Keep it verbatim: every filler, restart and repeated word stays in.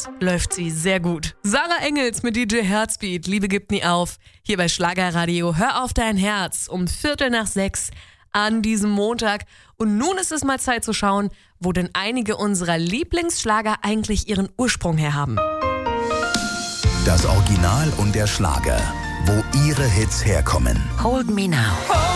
uns läuft sie sehr gut. Sarah Engels mit D J Heartbeat, Liebe gibt nie auf. Hier bei Schlagerradio, hör auf dein Herz um Viertel nach sechs an diesem Montag. Und nun ist es mal Zeit zu schauen, wo denn einige unserer Lieblingsschlager eigentlich ihren Ursprung her haben. Das Original und der Schlager, wo ihre Hits herkommen. Hold Me Now.